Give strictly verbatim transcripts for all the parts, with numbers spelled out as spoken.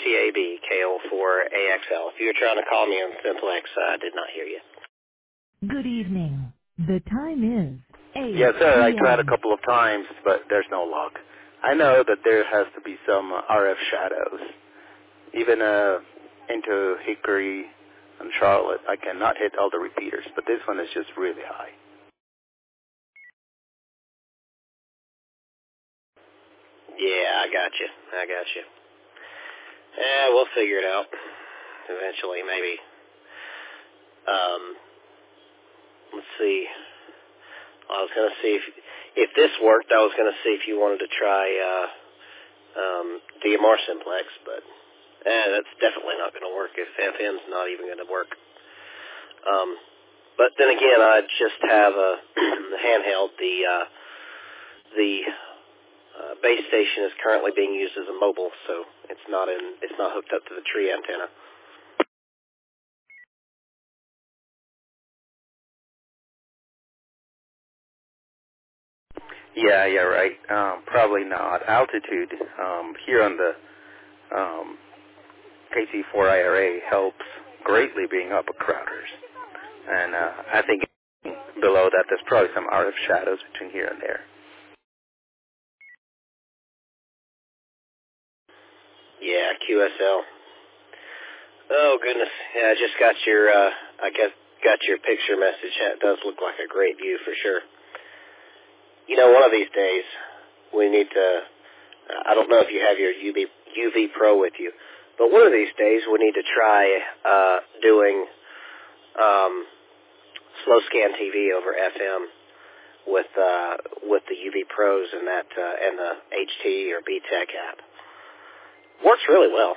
A B, K O four A X L. If you were trying to call me on Simplex, I did not hear you. Good evening. The time is eight Yes, sir. I p tried a m couple of times, but there's no luck. I know that there has to be some uh, R F shadows. Even uh, into Hickory and Charlotte, I cannot hit all the repeaters, but this one is just really high. Yeah, I got you. I got you. Yeah, we'll figure it out eventually, maybe. Um, let's see. I was going to see if if this worked. I was going to see if you wanted to try uh, um, D M R Simplex, but eh, that's definitely not going to work if F M's not even going to work. Um, but then again, I just have a handheld. The uh, the uh, base station is currently being used as a mobile, so it's not in. It's not hooked up to the tree antenna. Yeah, yeah, right. Um, probably not. Altitude um, here on the um, K C four I R A helps greatly being up at Crowders. And uh, I think below that there's probably some R F shadows between here and there. Yeah, Q S L. Oh goodness, yeah, I just got your, uh, I guess, got your picture message. It does look like a great view for sure. You know, one of these days, we need to, I don't know if you have your U V, U V Pro with you, but one of these days we need to try, uh, doing, um, slow scan T V over F M with, uh, with the U V Pros and that, uh, and the H T or B Tech app. Works really well.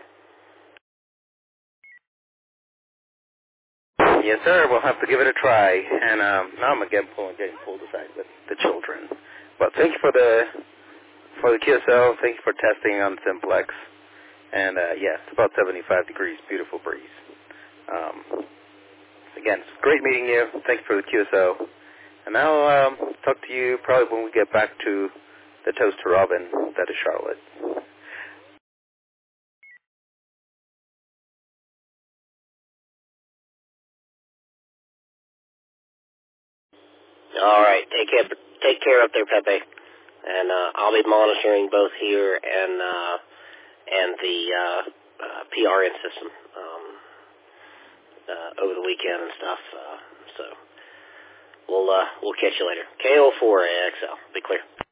Yes, sir. We'll have to give it a try. And um, now I'm again pulling, getting pulled aside with the children. But thank you for the for the Q S L. Thank you for testing on Simplex. And uh, yes, it's about seventy-five degrees. Beautiful breeze. Um, again, it's great meeting you. Thanks for the Q S L. And I'll um, talk to you probably when we get back to the Toaster Oven that is Charlotte. All right, take care, take care up there, Pepe. And uh, I'll be monitoring both here and uh, and the uh, uh, P R N system um, uh, over the weekend and stuff. Uh, so we'll uh, we'll catch you later. K O four A X L. Be clear.